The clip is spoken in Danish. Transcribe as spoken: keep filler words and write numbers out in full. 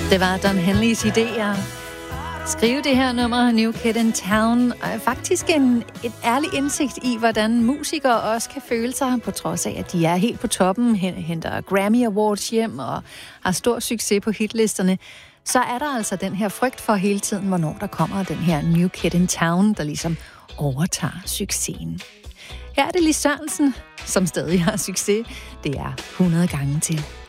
Det var Don Henleys idéer. Skrive det her nummer, New Kid in Town, er faktisk en et ærlig indsigt i, hvordan musikere også kan føle sig, på trods af, at de er helt på toppen, henter Grammy Awards hjem og har stor succes på hitlisterne. Så er der altså den her frygt for hele tiden, hvornår der kommer den her New Kid in Town, der ligesom overtager succesen. Her er det Lis Sørensen, som stadig har succes. Det er hundrede gange til.